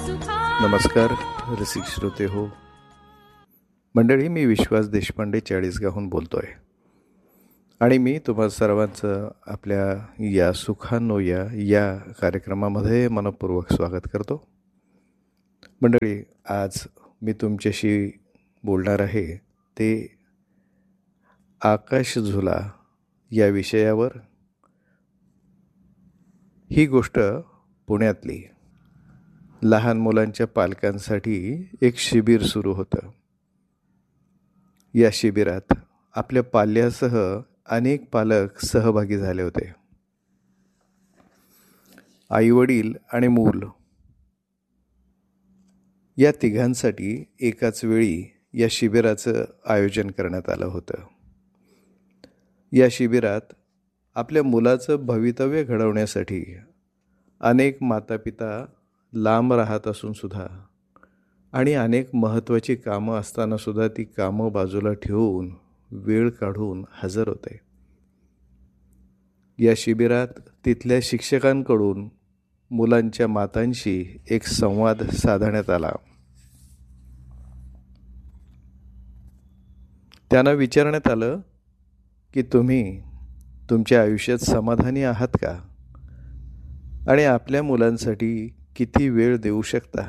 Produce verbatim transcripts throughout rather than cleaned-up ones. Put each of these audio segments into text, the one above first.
नमस्कार रसिक श्रोते हो मंडळी, मी विश्वास देशपांडे चाळीसगावहून बोलतो आहे आणि मी तुम्हा सर्वांचं आपल्या या सुखानो या या कार्यक्रमामध्ये मनपूर्वक स्वागत करतो. मंडळी, आज मी तुमच्याशी बोलणार आहे ते आकाश झुला या विषयावर. ही गोष्ट पुण्यातली लहान मुलांच्या पालकांसाठी एक शिबिर सुरू होतं. या शिबिरात आपल्या पाल्यासह अनेक पालक सहभागी झाले होते. आईवडील आणि मूल या तिघांसाठी एकाच वेळी या शिबिराचं आयोजन करण्यात आलं होतं. या शिबिरात आपल्या मुलाचं भवितव्य घडवण्यासाठी अनेक मातापिता लांब राहत असूनसुद्धा आणि अनेक महत्त्वाची कामं असतानासुद्धा ती कामं बाजूला ठेवून वेळ काढून हजर होते. या शिबिरात तिथल्या शिक्षकांकडून मुलांच्या मातांशी एक संवाद साधण्यात आला. त्यांना विचारण्यात आलं की तुम्ही तुमच्या आयुष्यात समाधानी आहात का आणि आपल्या मुलांसाठी किती वेळ देऊ शकता.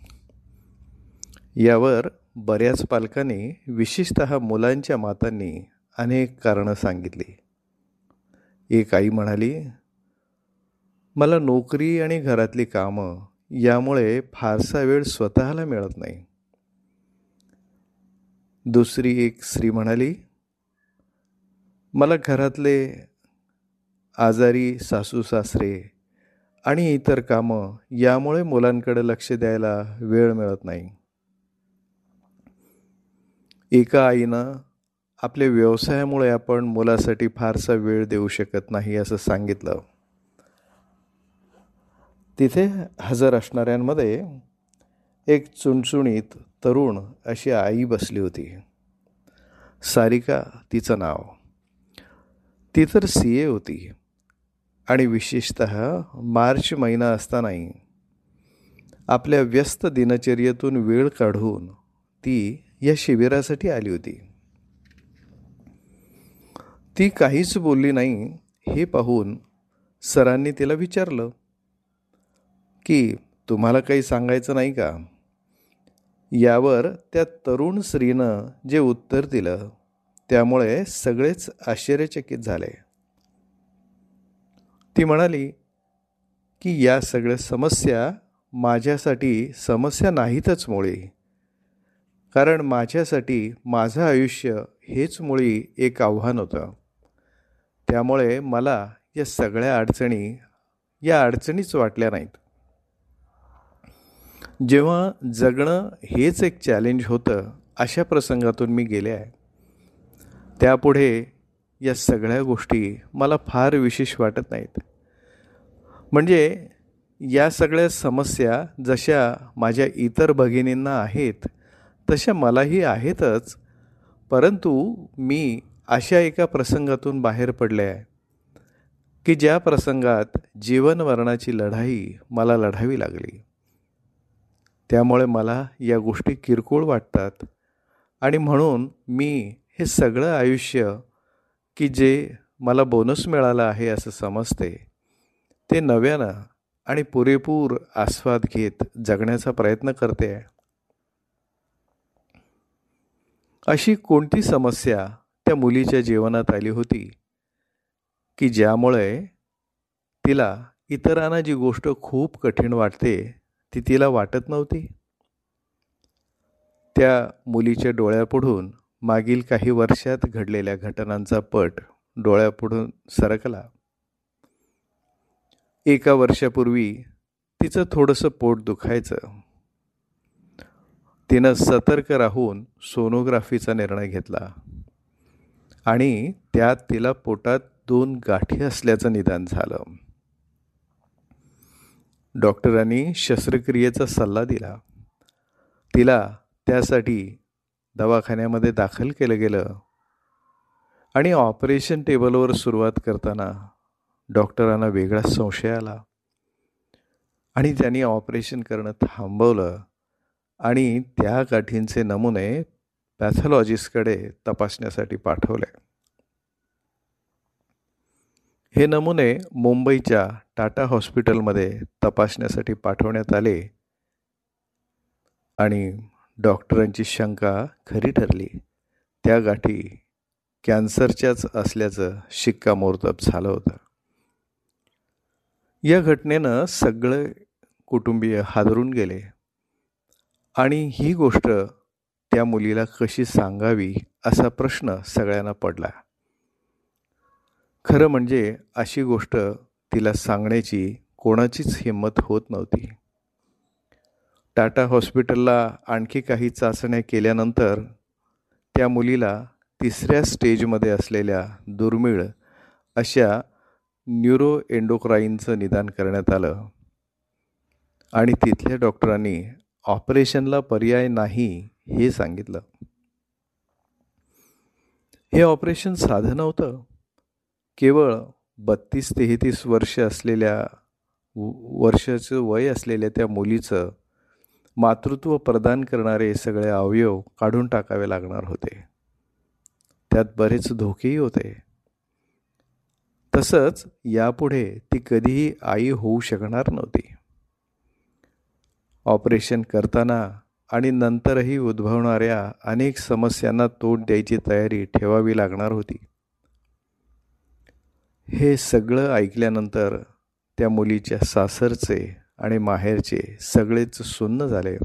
यावर बऱ्याच पालकांनी, विशेषतः मुलांच्या मातांनी अनेक कारणं सांगितली. एक आई म्हणाली, मला नोकरी आणि घरातली कामं यामुळे फारसा वेळ स्वतःला मिळत नाही. दुसरी एक स्त्री म्हणाली, मला घरातले आजारी सासू सासरे आणि इतर कामं यामुळे मुलांकडे लक्ष द्यायला वेळ मिळत नाही. एका आईनं आपल्या व्यवसायामुळे आपण मुलासाठी फारसा वेळ देऊ शकत नाही असं सांगितलं. तिथे हजर असणाऱ्यांमध्ये एक चुणचुणीत तरुण अशी आई बसली होती. सारिका तिचं नाव. ती तर सी ए होती आणि विशेषतः मार्च महिना असतानाही आपल्या व्यस्त दिनचर्येतून वेळ काढून ती या शिबिरासाठी आली होती. ती काहीच बोलली नाही. हे पाहून सरांनी तिला विचारलं की तुम्हाला काही सांगायचं नाही का. यावर त्या तरुण स्त्रीनं जे उत्तर दिलं त्यामुळे सगळेच आश्चर्यचकित झाले. ती म्हणाली की या सगळ्या समस्या माझ्यासाठी समस्या नाहीतच मुळी, कारण माझ्यासाठी माझं आयुष्य हेच मुळी एक आव्हान होतं. त्यामुळे मला या सगळ्या अडचणी या अडचणीच वाटल्या नाहीत. जेव्हा जगणं हेच एक चॅलेंज होतं, अशा प्रसंगातून मी गेले आहे. त्यापुढे या सगळ्या गोष्टी मला फार विशेष वाटत नाहीत. म्हणजे या सगळ्या समस्या जशा माझ्या इतर भगिनींना आहेत तशा मलाही आहेतच, परंतु मी अशा एका प्रसंगातून बाहेर पडले आहे की ज्या प्रसंगात जीवन मरणाची लढाई मला लढावी लागली. त्यामुळे मला या गोष्टी किरकोळ वाटतात आणि म्हणून मी हे सगळं आयुष्य की जे मला बोनस मिळालं आहे असं समजते, ते नव्यानं आणि पुरेपूर आस्वाद घेत जगण्याचा प्रयत्न करते आहे. अशी कोणती समस्या त्या मुलीच्या जीवनात आली होती की ज्यामुळे तिला इतरांना जी गोष्ट खूप कठीण वाटते ती तिला वाटत नव्हती. त्या मुलीच्या डोळ्यापुढून मागील काही वर्षात घडलेल्या घटनांचा पट डोळ्यापुढून सरकला. एका वर्षापूर्वी तिचं थोडंसं पोट दुखायचं. तिनं सतर्क राहून सोनोग्राफीचा निर्णय घेतला आणि त्यात तिला पोटात दोन गाठी असल्याचं निदान झालं. डॉक्टरांनी शस्त्रक्रियेचा सल्ला दिला. तिला त्यासाठी दवाखान्यामध्ये दाखल केलं गेलं आणि ऑपरेशन टेबलवर सुरुवात करताना डॉक्टरांना वेगळाच संशय आला आणि त्यांनी ऑपरेशन करणं थांबवलं आणि त्या गाठींचे नमुने पॅथॉलॉजिस्टकडे तपासण्यासाठी पाठवले. हे नमुने मुंबईच्या टाटा हॉस्पिटलमध्ये तपासण्यासाठी पाठवण्यात आले आणि डॉक्टरांची शंका खरी ठरली. त्या गाठी कॅन्सरच्याच असल्याचं शिक्कामोर्तब झालं होतं. या घटनेनं सगळे कुटुंबीय हादरून गेले आणि ही गोष्ट त्या मुलीला कशी सांगावी असा प्रश्न सगळ्यांना पडला. खरं म्हणजे अशी गोष्ट तिला सांगण्याची कोणाचीच हिंमत होत नव्हती. टाटा हॉस्पिटलला आणखी काही चाचण्या केल्यानंतर त्या मुलीला तिसऱ्या स्टेजमध्ये असलेल्या दुर्मिळ अशा न्यूरो एंडोक्राईनचं निदान करण्यात आलं आणि तिथल्या डॉक्टरांनी ऑपरेशनला पर्याय नाही हे सांगितलं. हे ऑपरेशन साधं नव्हतं. केवळ बत्तीस तेहतीस वर्ष असलेल्या वर्षाचं वय असलेल्या त्या मुलीचं मातृत्व प्रदान करणारे सगळे अवयव काढून टाकावे लागणार होते. त्यात बरेच धोकेही होते. तसंच यापुढे ती कधीही आई होऊ शकणार नव्हती. ऑपरेशन करताना आणि नंतरही उद्भवणाऱ्या अनेक समस्यांना तोंड द्यायची तयारी ठेवावी लागणार होती. हे सगळं ऐकल्यानंतर त्या मुलीच्या सासरचे आणि माहेरचे सगळेच सुन्न झाले.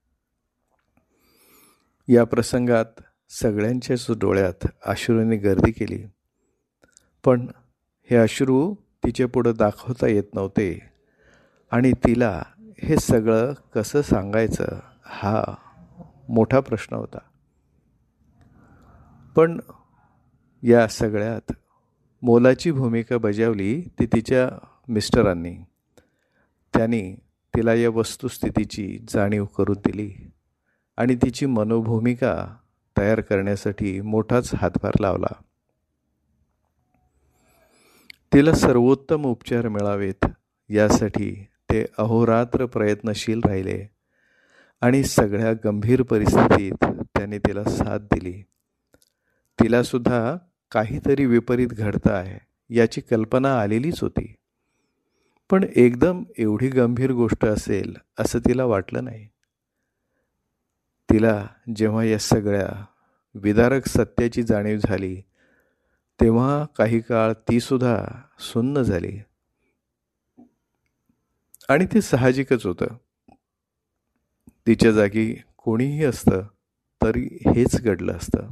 या प्रसंगात सगळ्यांच्याच डोळ्यात अश्रूंनी गर्दी केली, पण हे अश्रू तिच्या पुढं दाखवता येत नव्हते आणि तिला हे सगळं कसं सांगायचं हा मोठा प्रश्न होता. पण या सगळ्यात मोलाची भूमिका बजावली ती तिच्या मिस्टरांनी. त्यांनी तिला या वस्तुस्थितीची जाणीव करून दिली आणि तिची मनोभूमिका तयार करण्यासाठी मोठाच हातभार लावला. तिला सर्वोत्तम उपचार मिळावेत यासाठी ते अहोरात्र प्रयत्नशील राहिले आणि सगळ्या गंभीर परिस्थितीत त्यांनी तिला साथ दिली. तिलासुद्धा काहीतरी विपरीत घडतं आहे याची कल्पना आलेलीच होती, पण एकदम एवढी गंभीर गोष्ट असेल असं तिला वाटलं नाही. तिला जेव्हा या सगळ्या विदारक सत्याची जाणीव झाली तेव्हा काही काळ तीसुद्धा सुन्न झाली आणि ते साहजिकच होतं. तिच्या जागी कोणीही असतं तरी हेच घडलं असतं.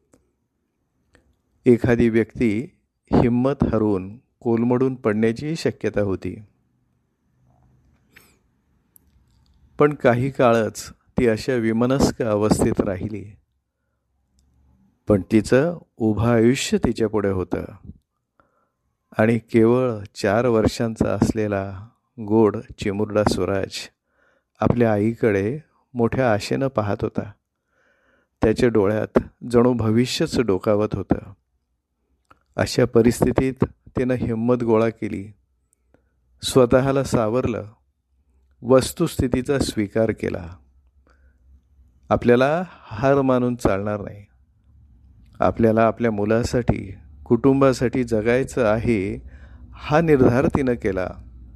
एखादी व्यक्ती हिंमत हरवून कोलमडून पडण्याची शक्यता होती, पण काही काळच ती अशा विमनस्क अवस्थेत राहिली. पण तिचं उभं आयुष्य तिच्या पुढे होतं आणि केवळ चार वर्षांचा असलेला गोड चिमुरडा स्वराज आपल्या आईकडे मोठ्या आशेनं पाहत होता. त्याच्या डोळ्यात जणू भविष्यच डोकावत होतं. अशा परिस्थितीत तिनं हिंमत गोळा केली, स्वतःला सावरलं, वस्तुस्थितीचा स्वीकार केला. आपल्याला हार मानून चालणार नाही. आपल्याला आपल्या मुलासाठी, कुटुंबासाठी जगायचं आहे हा निर्धार तिनं केला.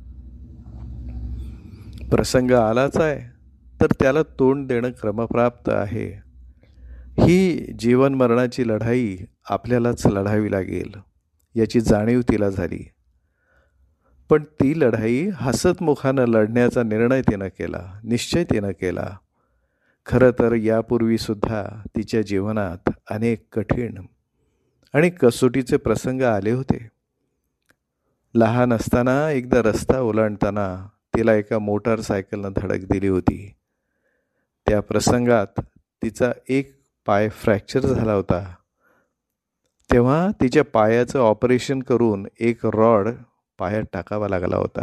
प्रसंग आलाच आहे तर त्याला तोंड देणं क्रमप्राप्त आहे. ही जीवन मरणाची लढाई आपल्यालाच लढावी लागेल याची जाणीव तिला झाली. पण ती लढाई हसतमुखानं लढण्याचा निर्णय तिनं केला, निश्चय तिनं केला. खरं तर यापूर्वीसुद्धा तिच्या जीवनात अनेक कठीण आणि कसोटीचे प्रसंग आले होते. लहान असताना एकदा रस्ता ओलांडताना तिला एका मोटारसायकलनं धडक दिली होती. त्या प्रसंगात तिचा एक पाय फ्रॅक्चर झाला होता. तेव्हा तिच्या पायाचं ऑपरेशन करून एक रॉड पायात टाकावा लागला होता.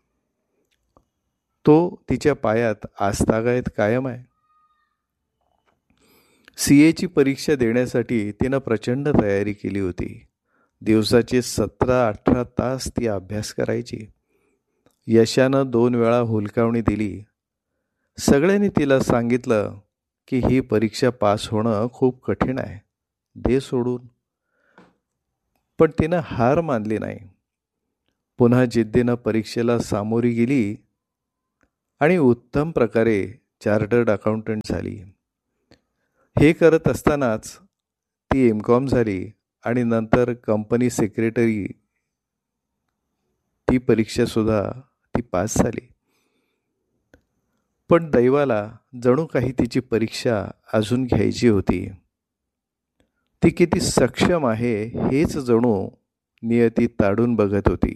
तो तिच्या पायात आजतागायत कायम आहे. सी एची परीक्षा देण्यासाठी तिनं प्रचंड तयारी केली होती. दिवसाचे सतरा अठरा तास ती अभ्यास करायची यशानं दोन वेळा हुलकावणी दिली. सगळ्यांनी तिला सांगितलं की ही परीक्षा पास होणं खूप कठीण आहे, दे सोडून. पण तिनं हार मानली नाही. पुन्हा जिद्दीनं परीक्षेला सामोरी गेली आणि उत्तम प्रकारे चार्टर्ड अकाउंटंट झाली. हे करत असतानाच ती एम कॉम झाली आणि नंतर कंपनी सेक्रेटरी ती परीक्षासुद्धा ती पास झाली. पण दैवाला जणू काही तिची परीक्षा अजून घ्यायची होती. ती किती सक्षम आहे हेच जणू नियती ताडून बघत होती.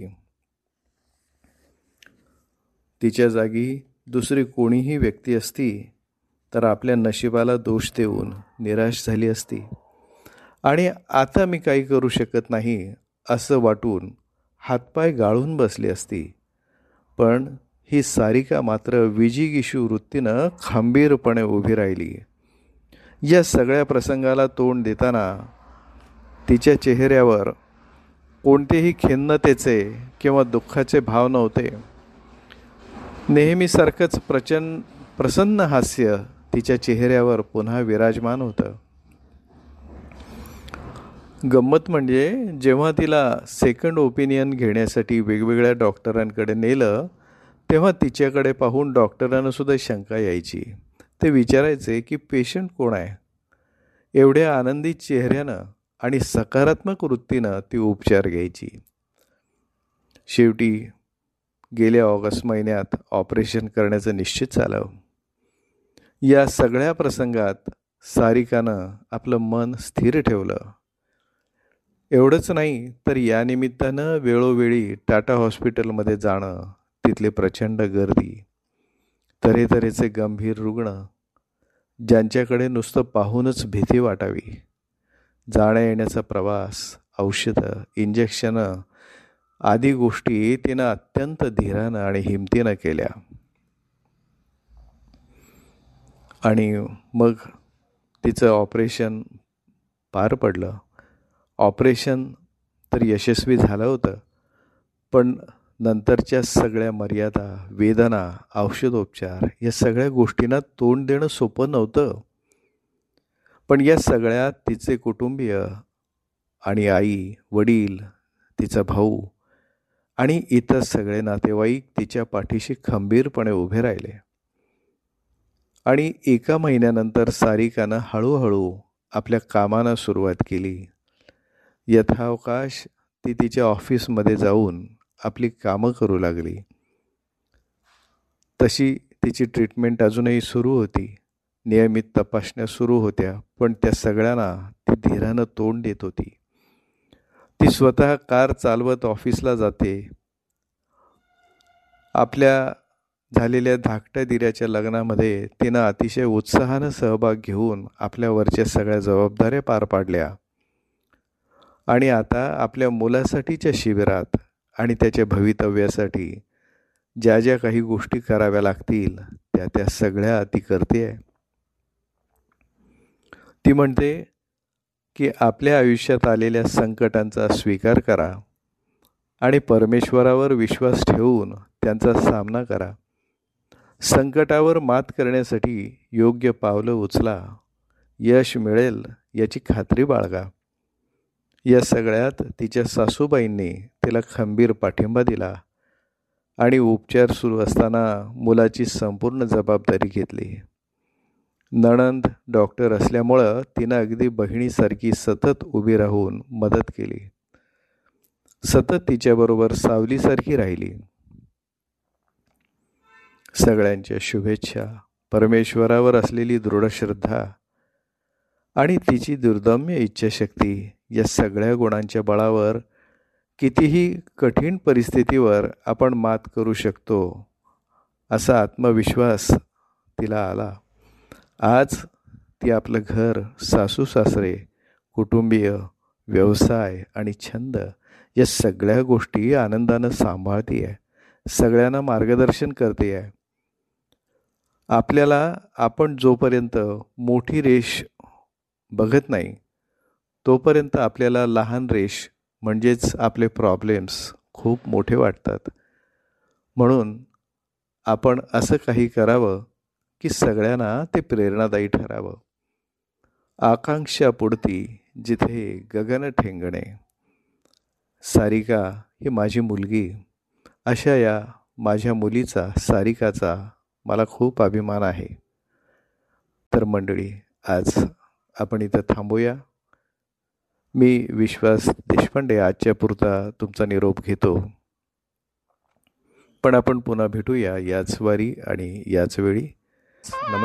तिच्या जागी दुसरी कोणीही व्यक्ती असती तर आपल्या नशिबाला दोष देऊन निराश झाली असती आणि आता मी काही करू शकत नाही असं वाटून हातपाय गाळून बसली असती. पण ही सारिका मात्र विजिगीषू वृत्तीनं खंबीरपणे उभी राहिली. या सगळ्या प्रसंगाला तोंड देताना तिच्या चेहऱ्यावर कोणतेही खिन्नतेचे किंवा दुःखाचे भाव नव्हते. नेहमीसारखंच प्रचंड प्रसन्न हास्य तिच्या चेहऱ्यावर पुन्हा विराजमान होतं. गंमत म्हणजे जेव्हा तिला सेकंड ओपिनियन घेण्यासाठी वेगवेगळ्या डॉक्टरांकडे नेलं तेव्हा तिच्याकडे पाहून डॉक्टरांना सुद्धा शंका यायची. ते विचारायचे की पेशंट कोण आहे. एवढ्या आनंदी चेहऱ्यानं आणि सकारात्मक वृत्तीनं ती उपचार घ्यायची. शेवटी गेल्या ऑगस्ट महिन्यात ऑपरेशन करण्याचं निश्चित झालं. या सगळ्या प्रसंगात सारिकानं आपलं मन स्थिर ठेवलं. एवढंच नाही तर या निमित्तानं वेळोवेळी टाटा हॉस्पिटलमध्ये जाणं, तिथली प्रचंड गर्दी, तऱ्हेतऱ्हेचे गंभीर रुग्ण ज्यांच्याकडे नुसतं पाहूनच भीती वाटावी, जाण्या येण्याचा प्रवास, औषधं, इंजेक्शनं आदी गोष्टी तिनं अत्यंत धीरानं आणि हिमतीनं केल्या. आणि मग तिचं ऑपरेशन पार पडलं. ऑपरेशन तर यशस्वी झालं होतं, पण नंतरच्या सगळ्या मर्यादा, वेदना, औषधोपचार या सगळ्या गोष्टींना तोंड देणं सोपं नव्हतं. पण या सगळ्यात तिचे कुटुंबीय आणि आई, वडील, तिचा भाऊ आणि इतर सगळे नातेवाईक तिच्या पाठीशी खंबीरपणे उभे राहिले. आणि एका महिन्यानंतर सारिकानं हळूहळू आपल्या कामाला सुरुवात केली. यथावकाश ती तिच्या ऑफिसमध्ये जाऊन आपली कामं करू लागली. तशी तिची ट्रीटमेंट अजूनही सुरू होती. नियमित तपासण्या सुरू होत्या, पण त्या सगळ्यांना ती धीरानं तोंड देत होती. ती स्वतः कार चालवत ऑफिसला जाते. आपल्या झालेल्या धाकट्या दिऱ्याच्या लग्नामध्ये तिनं अतिशय उत्साहानं सहभाग घेऊन आपल्यावरच्या सगळ्या जबाबदाऱ्या पार पाडल्या. आणि आता आपल्या मुलासाठीच्या शिबिरात आणि त्याच्या भवितव्यासाठी ज्या ज्या काही गोष्टी कराव्या लागतील त्या त्या सगळ्या ती करते आहे. ती म्हणते की आपल्या आयुष्यात आलेल्या संकटांचा स्वीकार करा आणि परमेश्वरावर विश्वास ठेवून त्यांचा सामना करा. संकटावर मात करण्यासाठी योग्य पावलं उचला. यश मिळेल याची खात्री बाळगा. या सगळ्यात तिच्या सासूबाईंनी तिला खंबीर पाठिंबा दिला आणि उपचार सुरू असताना मुलाची संपूर्ण जबाबदारी घेतली. नणंद डॉक्टर असल्यामुळं तिनं अगदी बहिणीसारखी सतत उभी राहून मदत केली. सतत तिच्याबरोबर सावलीसारखी राहिली. सगळ्यांच्या शुभेच्छा, परमेश्वरावर असलेली दृढ श्रद्धा आणि तिची दुर्दम्य इच्छाशक्ती या सगळ्या गुणांच्या बळावर कितीही कठीण परिस्थितीवर आपण मात करू शकतो असा आत्मविश्वास तिला आला. आज ती आपलं घर, सासू सासरे, कुटुंबीय, व्यवसाय आणि छंद या सगळ्या गोष्टी आनंदानं सांभाळते आहे. सगळ्यांना मार्गदर्शन करते आहे. आपल्याला आपण जोपर्यंत मोठी रेष बघत नाही तोपर्यंत आपल्याला लहान रेष म्हणजेच आपले प्रॉब्लेम्स खूप मोठे वाटतात. म्हणून आपण असं काही करावं की सगळ्यांना ते प्रेरणादायी ठरावं. आकांक्षा पुढती जिथे गगन ठेंगणे, सारिका ही माझी मुलगी, अशा या माझ्या मुलीचा, सारिकाचा मला खूप अभिमान आहे. तर मंडळी, आज आपण इथं थांबूया. मी विश्वास देशपांडे आजच्या पुरता तुमचा निरोप घेतो. पण आपण पुन्हा भेटूया याच वारी आणि याच वेळी. नमस्कार.